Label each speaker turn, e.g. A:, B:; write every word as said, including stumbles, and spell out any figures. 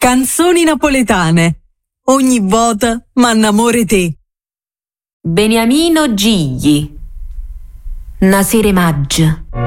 A: Canzoni napoletane. Ogni volta m'annamore te.
B: Beniamino Gigli. Nasere maggio.